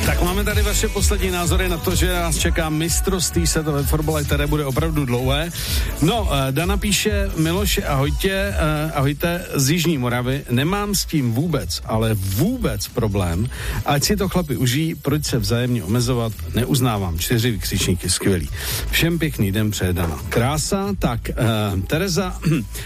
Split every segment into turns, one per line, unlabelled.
Tak máme tady vaše poslední názory na to, že nás čeká mistrovství světa ve fotbale, které bude opravdu dlouhé. No, Dana píše: Miloši, ahojte z Jižní Moravy. Nemám s tím vůbec, ale vůbec problém. Ať si to chlapi užijí, proč se vzájemně omezovat, neuznávám. 4 vykřičníky, skvělý. Všem pěkný den přeje Dana. Krása, tak Tereza,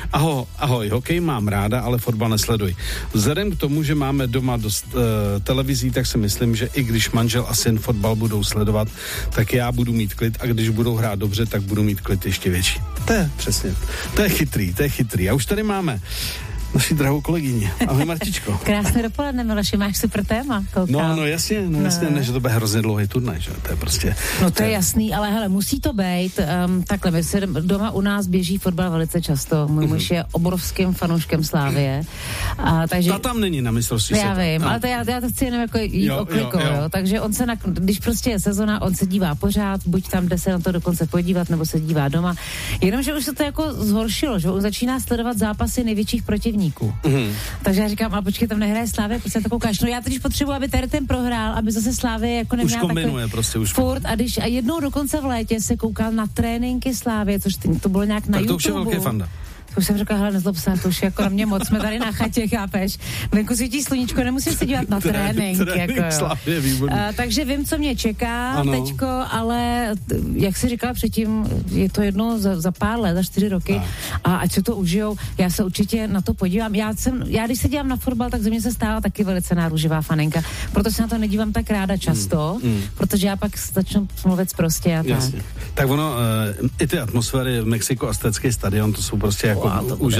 ahoj, hokej mám ráda, ale fotbal nesleduj. Vzhledem k tomu, že máme doma dost televizí, tak si myslím, že i když manžel a syn fotbal budou sledovat, tak já budu mít klid, a když budou hrát dobře, tak budu mít klid ještě větší. To je přesně, to je chytrý. A už tady máme naši drahou kolegyni. Ahoj, Martičko.
Krásné dopoledne, Miloši, máš super téma, koukám.
No jasně, ne, že to bude hrozně dlouhý turnaj, že? To je prostě...
No to je jasný, ale hele, musí to být. Takhle, my se doma u nás běží fotbal velice často. Můj muž je obrovským fanouškem Slávie. Takže...
Ta tam není na mistrovství světa.
Já vím, ale já to chci jenom jako jít oklikou, jo. Takže on se, když prostě je sezona, on se dívá pořád, buď tam jde se na to dokonce podívat, nebo se dívá doma. Jenomže už se to jako zhoršilo, že on začíná sledovat zápasy největších protivníků. Takže já říkám, ale počkej, tam nehraje Slávě, protože to koukáš. No já teď potřebuji, aby tady ten prohrál, aby zase Slávě jako neměla
už kombinuje prostě už.
Furt a jednou dokonce v létě se koukal na tréninky Slávě, což to bylo nějak na YouTube.
Tak to už je velký fanda.
Už jsem řekla, hele, nezlob se, to už jako na mě moc, jsme tady na chatě, chápeš? Venku svítí sluníčko, nemusím se dívat na trénink.
Slávě,
takže vím, co mě čeká teďko, ale jak jsi říkala předtím, je to jedno za pár let, za 4 roky a ať se to užijou, já se určitě na to podívám. Já když se dívám na fotbal, tak ze mě se stává taky velice náruživá faninka, proto se na to nedívám tak ráda často, protože já pak začnu mluvit prostě a tak.
Tak ono, i ty atmosféry v Mexiku, Aztecký stadion, to jsou prostě jako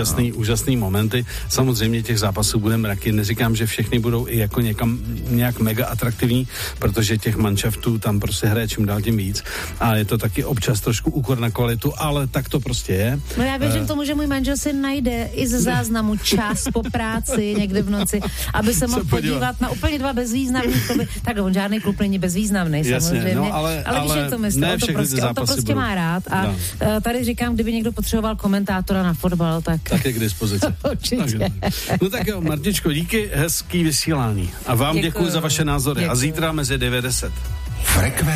úžasný momenty. Samozřejmě těch zápasů bude mraky. Neříkám, že všechny budou i jako nějak mega atraktivní, protože těch manšaftů tam prostě hraje čím dál tím víc. A je to taky občas trošku úkor na kvalitu, ale tak to prostě je.
No já věřím tomu, že můj manžel si najde i ze záznamu čas po práci někde v noci, aby se mohl podívat na úplně 2 bezvýznamný kluby. Tak on žádný klub není bezvýznamný, samozřejmě.
No, ale
víš, jak to myslí, on to prostě má rád. A tady říkám, kdyby někdo potřeboval komentátora na fotbal, tak
je k dispozici.
Určitě.
No tak jo, Martičko, díky, hezký vysílání. A vám děkuji za vaše názory. Děkuji. A zítra mezi 9:10.